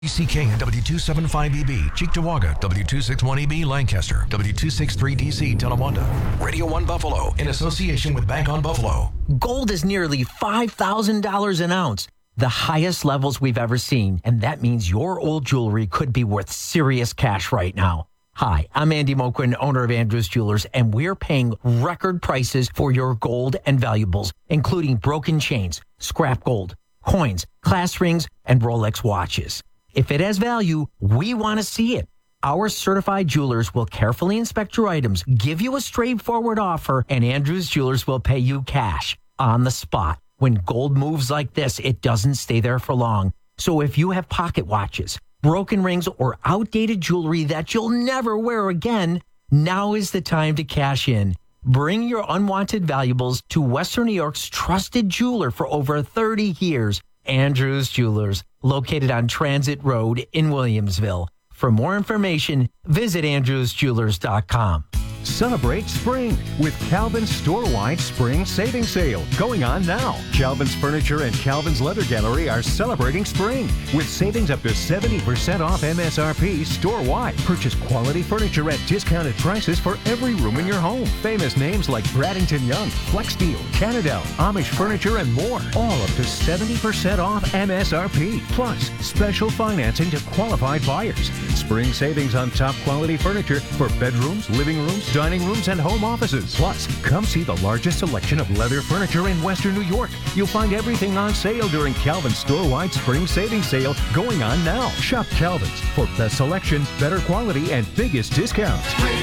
WCK and W275EB, Cheektowaga, W261EB, Lancaster, W263DC, Tonawanda, Radio 1 Buffalo, in association with Bank on Buffalo. Gold is nearly $5,000 an ounce, the highest levels we've ever seen, and that means your old jewelry could be worth serious cash right now. Hi, I'm Andy Moquin, owner of Andrews Jewelers, and we're paying record prices for your gold and valuables, including broken chains, scrap gold, coins, class rings, and Rolex watches. If it has value, we want to see it. Our certified jewelers will carefully inspect your items, give you a straightforward offer, and Andrews Jewelers will pay you cash on the spot. When gold moves like this, it doesn't stay there for long. So if you have pocket watches, broken rings, or outdated jewelry that you'll never wear again, now is the time to cash in. Bring your unwanted valuables to Western New York's trusted jeweler for over 30 years, Andrews Jewelers, located on Transit Road in Williamsville. For more information, visit andrewsjewelers.com. Celebrate spring with Calvin's store-wide spring savings sale going on now. Calvin's Furniture and Calvin's Leather Gallery are celebrating spring with savings up to 70% off MSRP store-wide. Purchase quality furniture at discounted prices for every room in your home. Famous names like Bradington Young, Flexsteel, Canadell, Amish Furniture, and more. All up to 70% off MSRP. Plus, special financing to qualified buyers. Spring savings on top quality furniture for bedrooms, living rooms, dining rooms, and home offices. Plus, come see the largest selection of leather furniture in Western New York. You'll find everything on sale during Calvin's store-wide spring savings sale going on now. Shop Calvin's for best selection, better quality, and biggest discounts.